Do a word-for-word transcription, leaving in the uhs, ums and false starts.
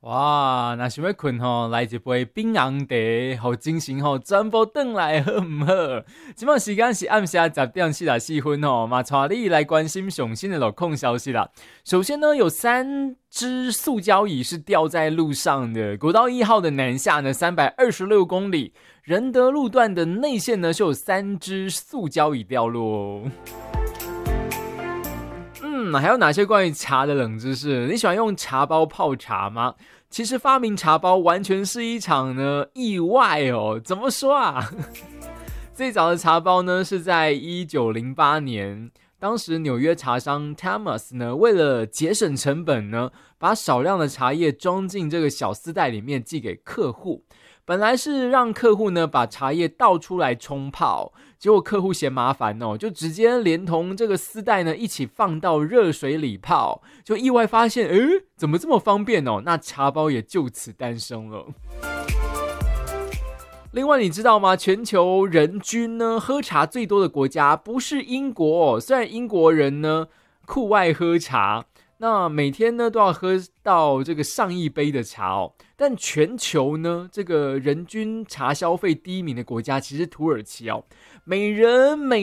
哇，若想要困吼，来一杯冰红茶，互精神吼全部转来好唔好？即摆时间是暗时十点四十四分吼，嘛带你来关心上新的路况消息啦。首先呢，有三只塑胶椅是掉在路上的，国道一号的南下呢，三百二十六公里，仁德路段的内线呢，是有三只塑胶椅掉落哦。嗯，还有哪些关于茶的冷知识？你喜欢用茶包泡茶吗？其实发明茶包完全是一场呢意外哦。怎么说啊？最早的茶包呢是在一九零八年，当时纽约茶商 Thomas 呢为了节省成本呢，把少量的茶叶装进这个小丝带里面寄给客户。本来是让客户呢把茶叶倒出来冲泡，结果客户嫌麻烦哦，就直接连同这个丝带呢一起放到热水里泡，就意外发现，诶，怎么这么方便哦？那茶包也就此诞生了。另外你知道吗？全球人均呢喝茶最多的国家不是英国哦，虽然英国人呢酷爱喝茶，那每天呢都要喝到这个上亿杯的茶哦，但全球呢这个人均茶消费第一名的国家其实土耳其哦，每人每